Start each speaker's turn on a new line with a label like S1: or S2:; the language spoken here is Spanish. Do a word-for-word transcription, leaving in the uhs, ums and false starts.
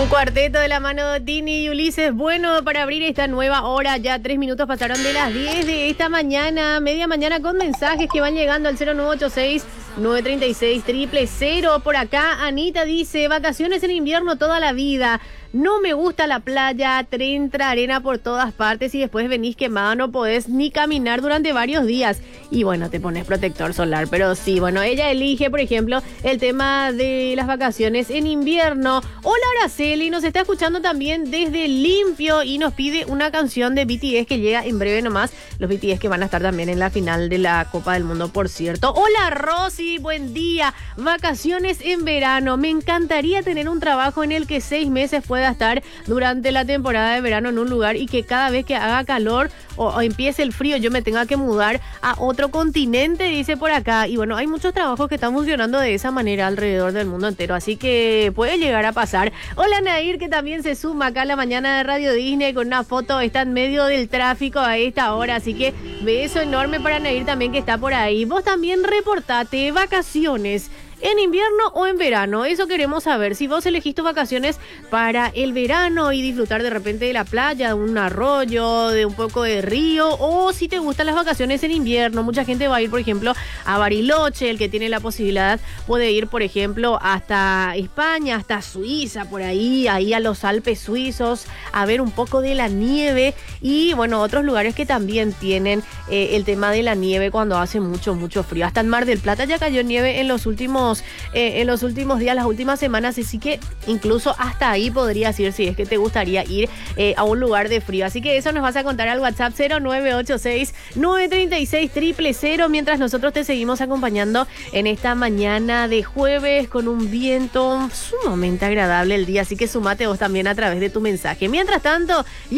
S1: Un cuarteto de la mano de Tini y Ulises. Bueno, para abrir esta nueva hora, ya tres minutos pasaron de las diez de esta mañana, media mañana, con mensajes que van llegando al cero nueve ocho seis, nueve tres seis, cero cero cero. Por acá, Anita dice, vacaciones en invierno toda la vida. No me gusta la playa, te entra arena por todas partes y después venís quemado, no podés ni caminar durante varios días. Y bueno, te pones protector solar, pero sí, bueno, ella elige, por ejemplo, el tema de las vacaciones en invierno. Hola, Araceli, nos está escuchando también desde Limpio y nos pide una canción de B T S que llega en breve nomás. Los B T S que van a estar también en la final de la Copa del Mundo, por cierto. Hola, Rosy, buen día. Vacaciones en verano. Me encantaría tener un trabajo en el que seis meses pueda estar durante la temporada de verano en un lugar y que cada vez que haga calor o, o empiece el frío yo me tenga que mudar a otro continente, dice por acá. Y bueno, hay muchos trabajos que están funcionando de esa manera alrededor del mundo entero, así que puede llegar a pasar. Hola, Nair, que también se suma acá a la mañana de Radio Disney con una foto, está en medio del tráfico a esta hora, así que beso enorme para Nair también, que está por ahí. Vos también reportate vacaciones ¿en invierno o en verano? Eso queremos saber. Si vos elegís tus vacaciones para el verano y disfrutar de repente de la playa, de un arroyo, de un poco de río, o si te gustan las vacaciones en invierno. Mucha gente va a ir, por ejemplo, a Bariloche. El que tiene la posibilidad puede ir, por ejemplo, hasta España, hasta Suiza, por ahí, ahí a los Alpes suizos, a ver un poco de la nieve. Y bueno, otros lugares que también tienen eh, el tema de la nieve cuando hace mucho, mucho frío. Hasta en Mar del Plata ya cayó nieve en los últimos Eh, en los últimos días, las últimas semanas, así que incluso hasta ahí podrías ir si es que te gustaría ir eh, a un lugar de frío. Así que eso nos vas a contar al WhatsApp cero nueve ocho seis, nueve tres seis, cero cero cero, mientras nosotros te seguimos acompañando en esta mañana de jueves con un viento sumamente agradable el día, así que sumate vos también a través de tu mensaje. Mientras tanto,